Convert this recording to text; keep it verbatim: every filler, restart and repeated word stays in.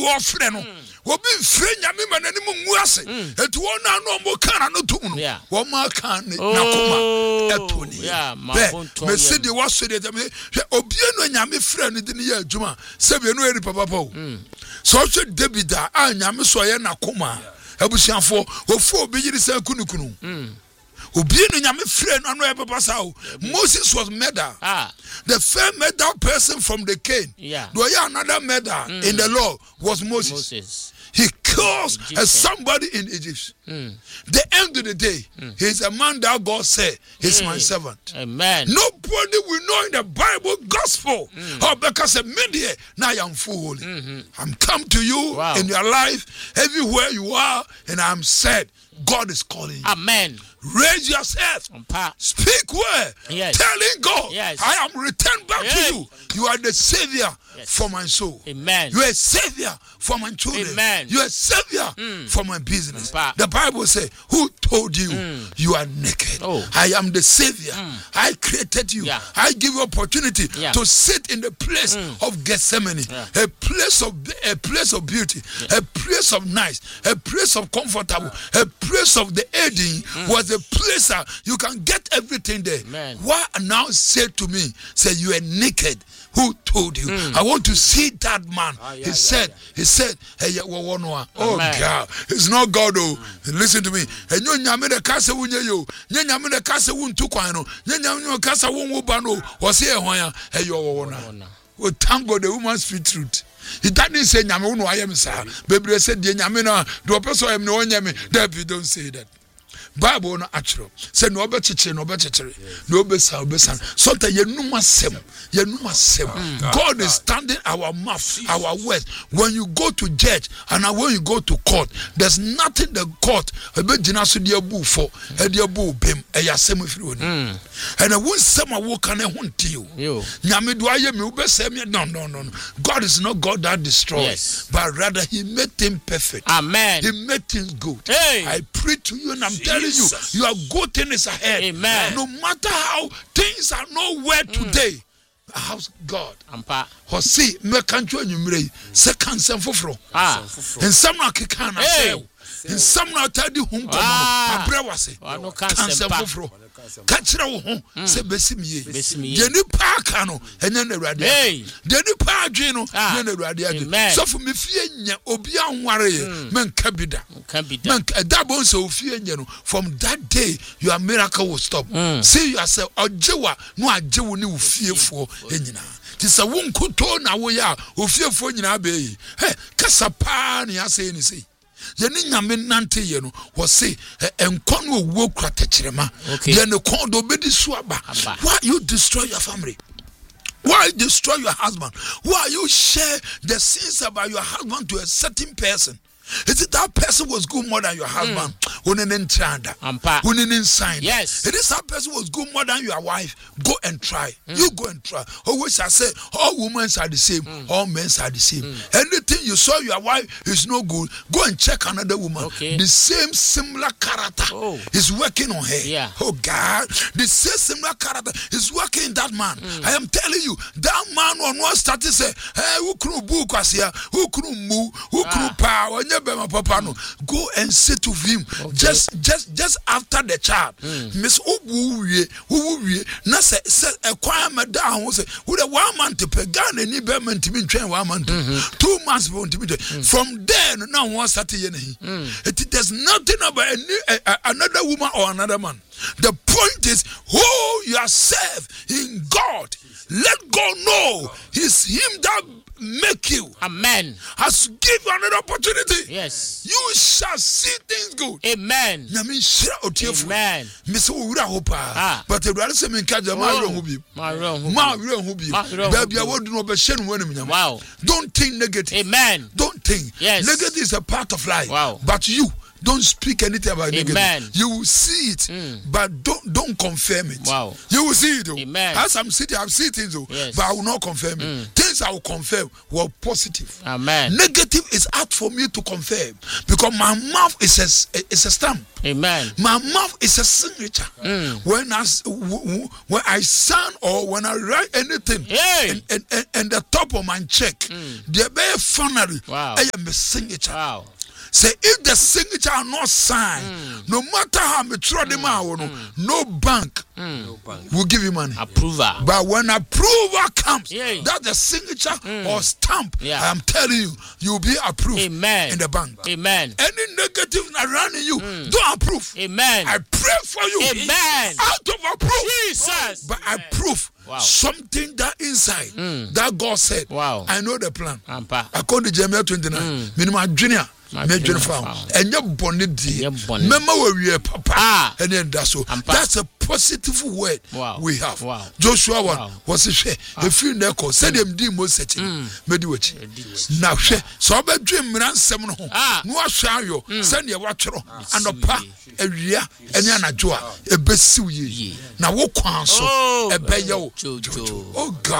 ofre no obi mfre nyame manani mu nguase etu wona no mo kana no tum no wo ma kan na koma etoni be me se de waso de me obi no nyame frɛ no de ne ya adwuma se be no eri papa pa o so so David a nyame so ye na koma abusiafo ofu obi yiri sa kunukunu obi no nyame frɛ no no e papa sa o Moses was murdered. Ah. The first murdered person from the Cain. Yeah. Do you another murder mm. in the law was Moses. Moses. He kills uh, somebody in Egypt. Mm. The end of the day, mm. he's a man that God said, he's mm. my servant. Amen. Nobody will know in the Bible gospel. Mm. Oh, because a media, now I am full. Mm-hmm. I'm come to you wow. in your life, everywhere you are, and I'm said, God is calling you. Amen. Raise yourself. Speak word. Yes. Telling God, yes. I am returned back yes. to you. You are the savior yes. for my soul. Amen. You are a savior for my children. Amen. You are a savior mm. for my business. Ampa. The Bible says, who told you mm. you are naked? Oh. I am the savior. Mm. I created you. Yeah. I give you opportunity yeah. to sit in the place mm. of Gethsemane, yeah. a place of a place of beauty, yeah. a place of nice, a place of comfortable, a place of the Eden mm. was a place uh, you can get everything there. Amen. Why now say to me, say you are naked? Who told you? Mm. I want to see that man. Ah, yeah, he, yeah, said, yeah. he said, he said, hey, oh God, it's not God. Oh, mm. Listen to me. And you nyame the kasa wunye yo, you nyame the kasa wun tu kwano, you nyame the kasa wun wubano. Was here hoya? Hey, you wona. Oh, thank God, the woman speak truth. He didn't say nyame wunu ayem sa. Baby said the nyame na do person am no nyame. David don't say that. Bible no actual say no be chiche no be chiche no be sa be san so that you know asem you know asem God is standing our mouth our words when you go to church and when you go to court there's nothing the court e be gina so de abu for e de abu bem e ya asem firi oni and won sem a wo kan e ho nti o nyame do aye me wo be sem no no no God is not God that destroys yes. but rather he made him perfect. Amen. He made things good. Hey. I pray to you and I'm telling you, your good thing is ahead. Amen. No matter how things are nowhere mm. today, how's God? Ampa. Hosi me kancho nyumre se kansen foforo. Ah. En samna kekana se. En samna tadi hum komo. Abre wase. Kansen foforo. Kachira wo ho se besimiye. De ni pa ka no enya na awurade. De ni pa adwe no enya na awurade adwe. So for me fie nya obi anware ye men kabida. Kabida. Men dabo so fie nya no from that day your miracle will stop. Mm. See yourself ojewa no ajewo ni wo fiefo enyina. Tisa won koto na wo ya ofiefo nyina be yi. He kasa pa na ya say ni say. Yeni nyame nante ye no wo se enkon wo wo krata kirema ye ne kon do be di suaba. Why you destroy your family? Why you destroy your husband? Why you share the sins about your husband to a certain person? Is it that person was good more than your husband? Mm. Yes. It is that person was good more than your wife. Go and try. Mm. You go and try. Always I say, all women are the same. Mm. All men are the same. Mm. Anything you saw your wife is no good, go and check another woman. Okay. The same similar character oh. is working on her. Yeah. Oh God. The same similar character is working in that man. Mm. I am telling you, that man on one start to say, hey, who could book us here? Who could move? Who could power? Papa no go and sit with him okay. just just just after the child miss obu wie obu wie na se se ekwan ma da ho se wo the one month pe Ghana ni be man timi ntwen one month two months be timi from there no now one start ye nahi it there's nothing about any, uh, another woman or another man. The point is who you are serve in God. Let God know it's him that make you. Amen. Has give you another opportunity. Yes. You shall see things good. Amen. Amen. Miss Ura Hopa. But the brother say me kaja ma ro hu bi. Ma ro hu. Ma ro hu bi. Baby I would no be shenu wenu. Wow. Don't think negative. Amen. Don't think. Yes. Negative is a part of life. Wow. But you don't speak anything about Amen. negative. You will see it, mm. but don't don't confirm it. Wow. You will see it. Though. Amen. As I'm sitting, I've seen things, though, yes. but I will not confirm it. Mm. Things I will confirm were positive. Amen. Negative is hard for me to confirm because my mouth is a, is a stamp. Amen. My mouth is a signature. Mm. When I when I sign or when I write anything, hey. and, and, and, and the top of my check, mm. the very funnel, wow. I am a signature. Wow. Say if the signature are not signed, mm. no matter how much throw them out, mm. no bank mm. no bank will give you money. Approval. But when approval comes, yeah. that's the signature mm. or stamp. Yeah. I am telling you, you'll be approved. Amen. In the bank. Amen. Any negative around you, mm. don't approve. Amen. I pray for you. Amen. Out of approve. Jesus. But I prove wow. something that inside mm. that God said. Wow. I know the plan. Ampa. According to Jeremiah twenty-nine, mm. minimum junior. Major found and your bonnet dear. Remember where we are, Papa. Ah, and then that's so. That's a positive word wow. we have. Wow. Joshua one wow. was a share. If you never said him, demo setting, Mediwich. Now, so I bet dream ran seven home. No, shall you send your watcher and a pa, a ria, and yana joa, a best ye. Now, walk on so a bayo. Oh, God.